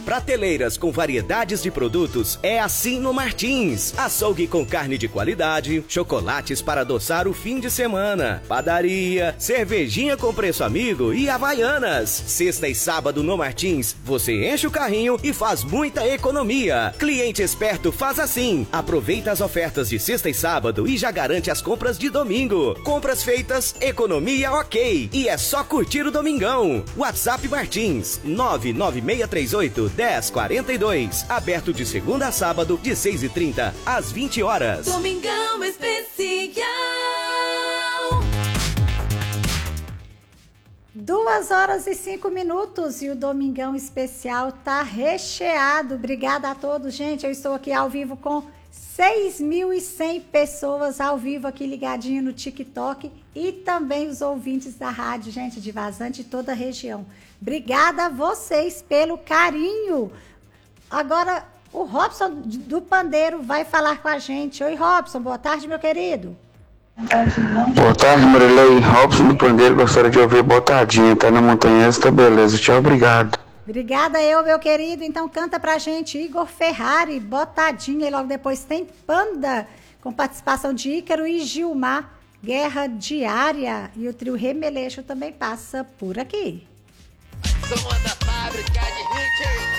prateleiras com variedades de produtos é assim no Martins. Açougue com carne de qualidade, chocolates para adoçar o fim de semana, padaria, cervejinha com preço amigo e Havaianas. Sexta e sábado no Martins, você enche o carrinho e faz muita economia. Cliente esperto faz assim. Aproveita as ofertas de sexta e sábado e já garante as compras de domingo. Compras feitas, economia ok. E é só curtir o domingão. WhatsApp Martins, 99638-1042. Aberto de segunda a sábado, de 6h30 às 20 horas. Domingão Especial. 2h05 e o Domingão Especial tá recheado. Obrigada a todos, gente. Eu estou aqui ao vivo com 6.100 pessoas ao vivo aqui ligadinho no TikTok e também os ouvintes da rádio, gente, de Vazante e toda a região. Obrigada a vocês pelo carinho. Agora, o Robson do Pandeiro vai falar com a gente. Oi, Robson. Boa tarde, meu querido. Boa tarde, Marilei. Robson do Pandeiro, gostaria de ouvir Botadinha. Tá na montanha, tá beleza. Tchau, obrigado. Obrigada eu, meu querido. Então canta pra gente Igor Ferrari, Botadinha. E logo depois tem Panda, com participação de Ícaro e Gilmar. Guerra Diária. E o trio Remeleixo também passa por aqui. Som da fábrica de hit.